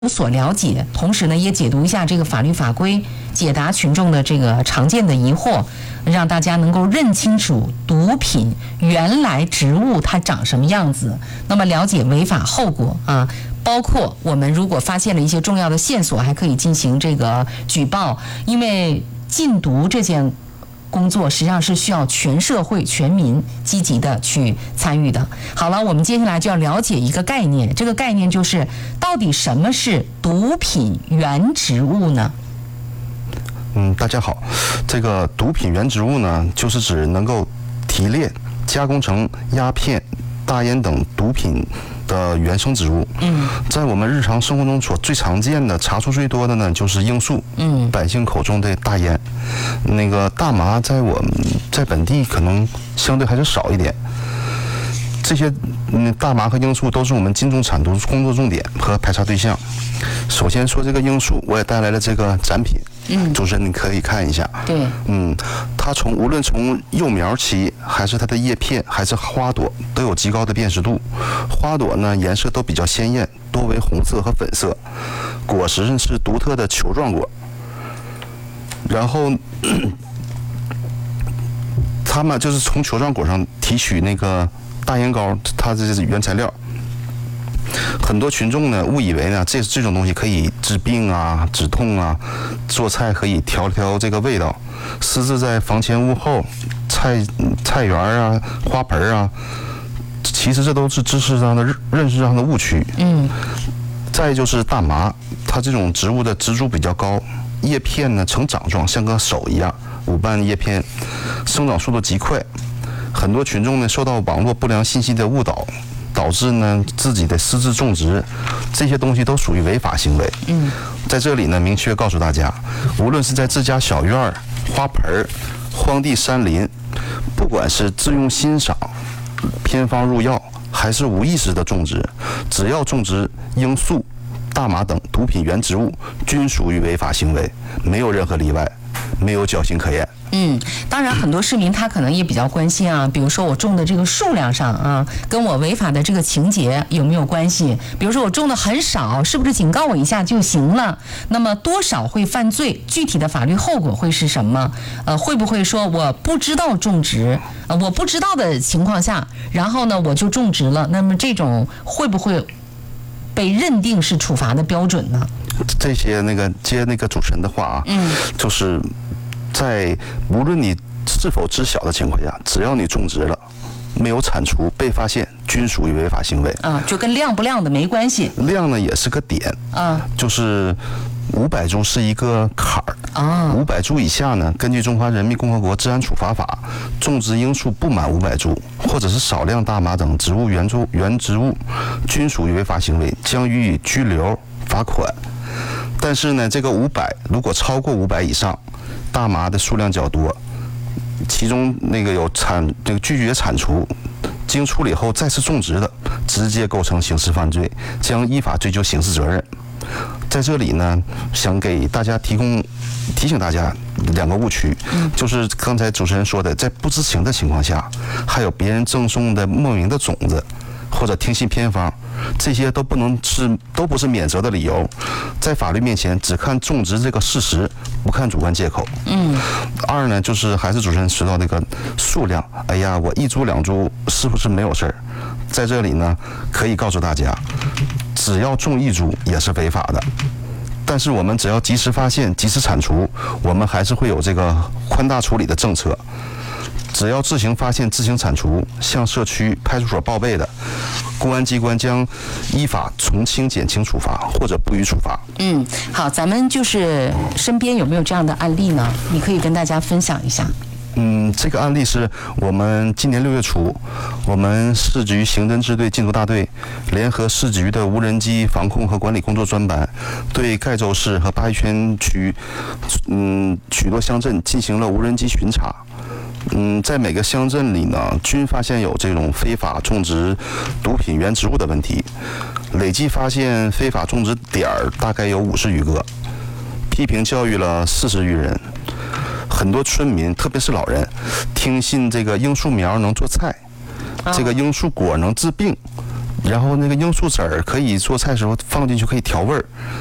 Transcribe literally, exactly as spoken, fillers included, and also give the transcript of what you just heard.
有所了解，同时呢，也解读一下这个法律法规，解答群众的这个常见的疑惑，让大家能够认清楚毒品原来植物它长什么样子，那么了解违法后果啊。包括我们如果发现了一些重要的线索，还可以进行这个举报，因为禁毒这件工作实际上是需要全社会全民积极的去参与的。好了，我们接下来就要了解一个概念，这个概念就是到底什么是毒品原植物呢？ 嗯，大家好，这个毒品原植物呢，就是指能够提炼、加工成鸦片、大烟等毒品的原生植物。嗯，在我们日常生活中所最常见的、查出最多的呢，就是罂粟。嗯，百姓口中的大烟。那个大麻，在我们在本地可能相对还是少一点。这些嗯，大麻和罂粟都是我们禁种产毒工作重点和排查对象。首先说这个罂粟，我也带来了这个展品。嗯，主持人你可以看一下。 对， 嗯，它从无论从幼苗期，还是它的叶片，还是花朵，都有极高的辨识度。花朵呢颜色都比较鲜艳，多为红色和粉色。果实是独特的球状果。然后，他们就是从球状果上提取那个大烟膏，它这是原材料。很多群众呢误以为呢这这种东西可以治病啊、止痛啊，做菜可以调调这个味道，私自在房前屋后、菜菜园啊、花盆啊，其实这都是知识上的认识上的误区。嗯。再就是大麻，它这种植物的植株比较高，叶片呢呈掌状，像个手一样，五瓣叶片，生长速度极快。很多群众呢受到网络不良信息的误导。导致呢自己的私自种植，这些东西都属于违法行为。嗯，在这里呢明确告诉大家，无论是在自家小院、花盆、荒地、山林，不管是自用欣赏、偏方入药，还是无意识的种植，只要种植罂粟、大麻等毒品原植物，均属于违法行为，没有任何例外，没有侥幸可言。 嗯，当然，很多市民他可能也比较关心啊，比如说我种的这个数量上啊，跟我违法的这个情节有没有关系？比如说我种的很少，是不是警告我一下就行了？那么多少会犯罪？具体的法律后果会是什么？呃，会不会说我不知道种植，呃，我不知道的情况下，然后呢我就种植了？那么这种会不会被认定是处罚的标准呢？ 这些那个接那个主持人的话啊，嗯，就是。在无论你是否知晓的情况下，只要你种植了，没有铲除被发现，均属于违法行为。 啊，就跟量不量的没关系。 量呢也是个点。啊，就是五百株是一个坎儿。啊，五百株以下呢，根据《中华人民共和国治安处罚法》，种植罂粟不满五百株，或者是少量大麻等植物原株原植物，均属于违法行为，将予以拘留、罚款。但是呢，这个五百如果超过五百以上，大麻的数量较多，其中那个有产这个拒绝铲除，经处理后再次种植的，直接构成刑事犯罪，将依法追究刑事责任。在这里呢，想给大家提供提醒大家两个误区，就是刚才主持人说的，在不知情的情况下，还有别人赠送的莫名的种子，或者听信偏方，这些都不能是都不是免责的理由。在法律面前，只看种植这个事实，不看主观借口。嗯。二呢，就是还是主持人说到那个数量，哎呀，我一株两株是不是没有事儿？在这里呢，可以告诉大家，只要种一株也是违法的。但是我们只要及时发现、及时铲除，我们还是会有这个宽大处理的政策。只要自行发现、自行铲除，向社区派出所报备的，公安机关将依法从轻减轻处罚或者不予处罚。 嗯，好，咱们就是身边有没有这样的案例呢？你可以跟大家分享一下。 嗯，这个案例是我们今年六月初，我们市局刑侦支队禁毒大队联合市局的无人机防控和管理工作专班，对盖州市和鲅鱼圈区嗯许多乡镇进行了无人机巡查。嗯，在每个乡镇里呢，均发现有这种非法种植毒品原植物的问题，累计发现非法种植点儿大概有五十余个，批评教育了四十余人。很多村民，特别是老人，听信这个罂粟苗能做菜，这个罂粟果能治病， 然后那个罂粟籽儿可以做菜时候放进去可以调味儿，